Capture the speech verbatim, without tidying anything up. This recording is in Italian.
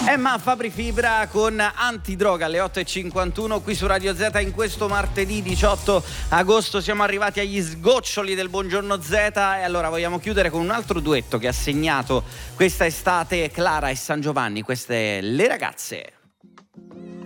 Emma Fabri Fibra con Antidroga alle otto e cinquantuno qui su Radio Z. In questo martedì diciotto agosto siamo arrivati agli sgoccioli del Buongiorno Z e allora vogliamo chiudere con un altro duetto che ha segnato questa estate Clara e San Giovanni. Queste Le Ragazze.